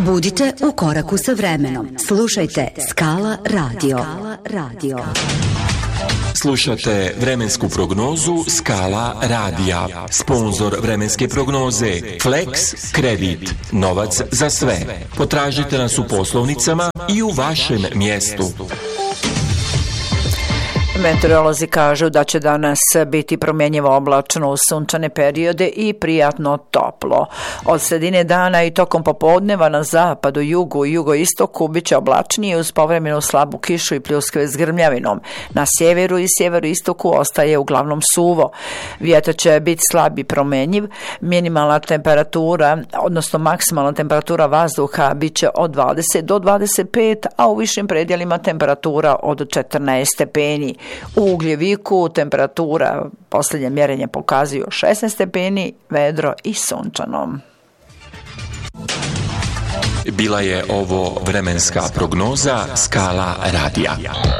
Budite u koraku sa vremenom. Slušajte Skala Radio. Slušate vremensku prognozu Skala radija. Sponzor vremenske prognoze Flex Kredit. Novac za sve. Potražite nas u poslovnicama i u vašem mjestu. Meteorolozi kažu da će danas biti promjenjivo oblačno uz sunčane periode i prijatno toplo. Od sredine dana i tokom popodneva na zapadu, jugu i jugoistoku bit će oblačnije uz povremenu slabu kišu i pljuskove s grmljavinom. Na sjeveru i sjeveroistoku ostaje uglavnom suvo. Vjetar će biti slab i promjenjiv. Minimalna temperatura, odnosno maksimalna temperatura vazduha bit će od 20 do 25, a u višim predjelima temperatura od 14 stepeni. U Ugljeviku temperatura posljednje mjerenje pokazuju 16 stepeni, vedro i sunčano. Bila je ovo vremenska prognoza Skala radija.